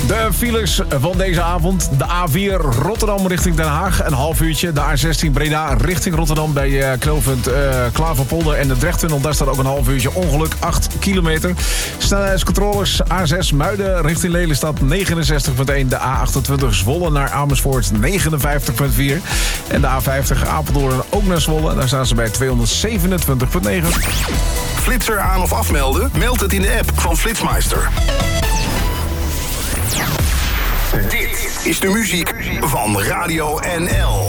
De files van deze avond. De A4 Rotterdam richting Den Haag, een half uurtje. De A16 Breda richting Rotterdam bij knooppunt Klaverpolder en de Drechttunnel. Daar staat ook een half uurtje ongeluk, 8 kilometer. Snelheidscontroles A6 Muiden richting Lelystad 69,1. De A28 Zwolle naar Amersfoort 59,4. En de A50 Apeldoorn ook naar Zwolle. Daar staan ze bij 227,9. Flitser aan of afmelden? Meld het in de app van Flitsmeister. Dit is de muziek van Radio NL.